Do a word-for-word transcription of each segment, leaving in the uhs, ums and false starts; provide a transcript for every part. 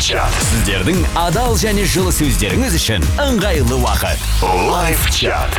чат. Сіздердің адал және жылы сөздеріңіз үшін ыңғайлы уақыт. Лайв чат.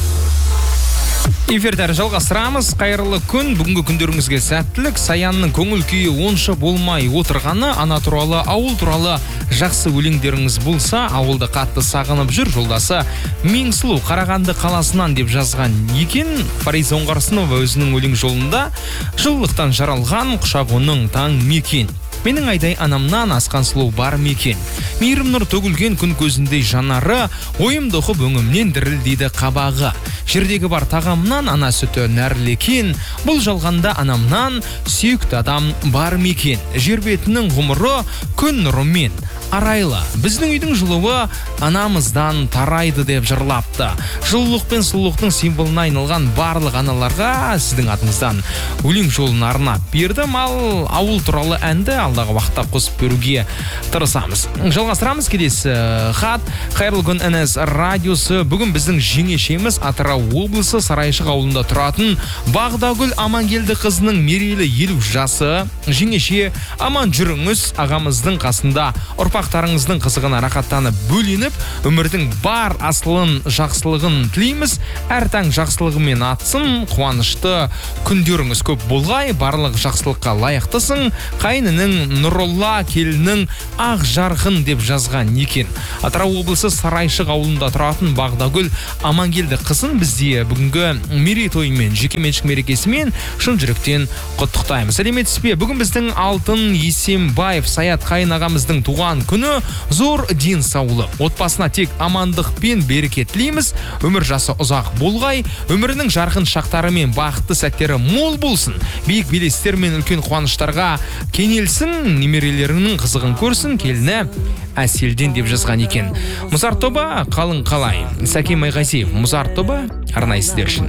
Эфирді жалғастырамыз. Қайырлы күн. Бүгінгі күндеріңізге сәттілік. Саянның көңіл күйі онша болмай отырғаны, ана туралы, ауыл туралы жақсы өлеңдеріңіз болса, ауылды қатты сағынып жүр жолдасы Меңсұлу Қарағанды қаласынан деп жазған екен. Фариза Оңғарсынова өзінің өлең жолында жылылықтан жаралған құшақ оның таң мекен. Менің айдай анамнан асқан сұлу бар мекен. Мейірім нұр төгілген күн көзіндей жанары, ойымды оқып өңімнен дірілдейді қабағы. Жердегі бар тағамнан ана сүті нәрлекен, бұл жалғанда анамнан сүйікті адам бар мекен. Жер бетінің ғұмыры күн нұрымен арайлы. Біздің үйдің жылуы анамыздан тарайды деп жырлапты. Жылулық пен сұлулықтың символына айналған барлық аналарға сіздің атыңыздан өлең жолын арнап бердім. Ал ауыл туралы әнді алдағы уақытта қосып беруге тырысамыз. Жалғастырамыз. Келесі хат. Қайырлы күн эн эс радиосы. Бүгін біздің жеңешеміз Атырау облысы Сарайшық ауылында тұратын Бағдагүл Амангелді қызының мерейлі елу жасы. Жеңеше, аман жүріңіз, ағамыздың қасында ұрпақтарыңыздың қызығына рахаттанып бөленіп, өмірдің бар асылын жақсылығын тілейміз. Әр таң жақсылығымен атсын, қуанышты күндеріңіз көп болғай, барлық жақсылыққа лайықтысың. Қайнының Нұролла келінің ақ жарқын деп жазған екен. Атырау облысы Сарайшық ауылында тұратын Бағдагүл Амангелді қызын бізде бүгінгі мерейтойымен, жекеменшік мерекесімен шын жүректен құттықтаймыз. Сәлеметсіз бе? Бүгін біздің Алтын Есембаев Саят Қайын ағамыздың туған күні. Зор денсаулық, отбасына тек амандық пен береке тілейміз. Өмір жасы ұзақ болғай, өмірінің жарқын шақтары мен бақытты сәттері мол болсын. Биік белестер мен үлкен қуаныштарға кенелсін, немерелерінің қызығын көрсін, келіні әселден деп жазған екен. Мұзарт тобы қалың қалай. Сәкен Майғазиев, Мұзарт тобы арнайы сіздер үшін.